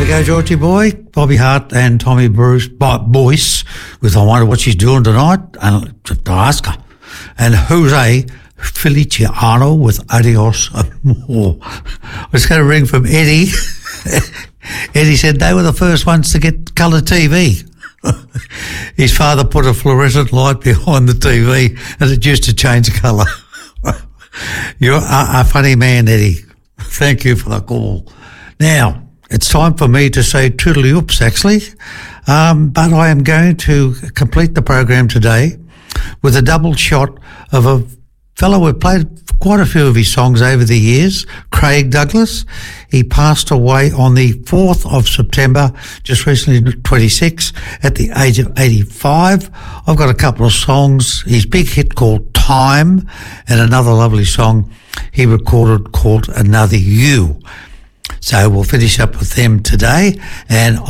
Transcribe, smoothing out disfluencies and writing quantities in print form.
we go, Georgie boy. Bobby Hart and Tommy Boyce with I Wonder What She's Doing Tonight. And to ask her. And Jose Feliciano with Adios Amor. I was going to ring from Eddie. Eddie said they were the first ones to get colour TV. His father put a fluorescent light behind the TV and it used to change colour. You're a funny man, Eddie. Thank you for the call. Now, it's time for me to say toodly-oops, actually. But I am going to complete the program today with a double shot of a fellow who played quite a few of his songs over the years, Craig Douglas. He passed away on the 4th of September, just recently 26, at the age of 85. I've got a couple of songs, his big hit called Time, and another lovely song he recorded called Another You. So we'll finish up with them today, and